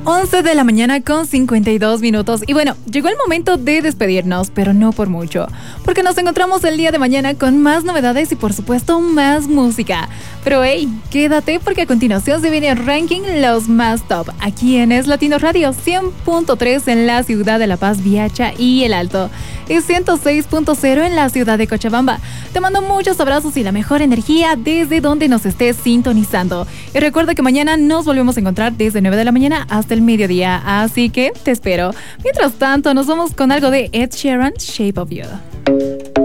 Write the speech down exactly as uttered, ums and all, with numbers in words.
once de la mañana con cincuenta y dos minutos. Y bueno, llegó el momento de despedirnos, pero no por mucho, porque nos encontramos el día de mañana con más novedades y por supuesto más música. Pero hey, quédate porque a continuación se viene el ranking los más top aquí en Es Latino Radio, cien punto tres en la ciudad de La Paz, Viacha y El Alto, y ciento seis punto cero en la ciudad de Cochabamba. Te mando muchos abrazos y la mejor energía desde donde nos estés sintonizando. Y recuerda que mañana nos volvemos a encontrar desde nueve de la mañana hasta el mediodía, así que te espero. Mientras tanto, nos vamos con algo de Ed Sheeran, Shape of You.